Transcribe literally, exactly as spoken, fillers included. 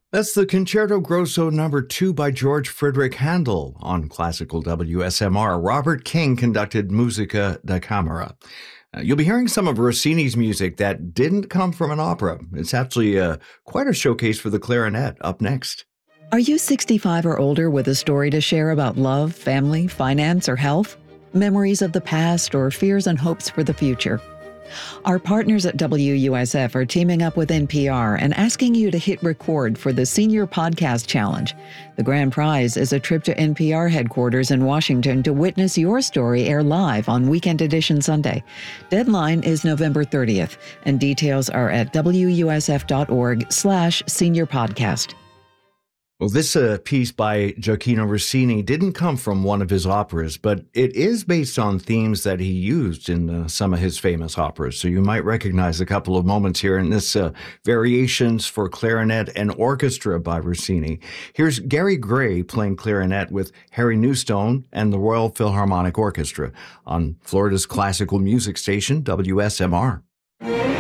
That's the Concerto Grosso number two by George Friedrich Handel on classical W S M R. Robert King conducted Musica da Camera. Uh, you'll be hearing some of Rossini's music that didn't come from an opera. It's actually uh, quite a showcase for the clarinet up next. Are you sixty-five or older with a story to share about love, family, finance, or health? Memories of the past or fears and hopes for the future? Our partners at W U S F are teaming up with N P R and asking you to hit record for the Senior Podcast Challenge. The grand prize is a trip to N P R headquarters in Washington to witness your story air live on Weekend Edition Sunday. Deadline is November thirtieth, and details are at wusf.org slash senior podcast. Well, this uh, piece by Gioacchino Rossini didn't come from one of his operas, but it is based on themes that he used in uh, some of his famous operas. So you might recognize a couple of moments here in this uh, Variations for Clarinet and Orchestra by Rossini. Here's Gary Gray playing clarinet with Harry Newstone and the Royal Philharmonic Orchestra on Florida's classical music station, W S M R.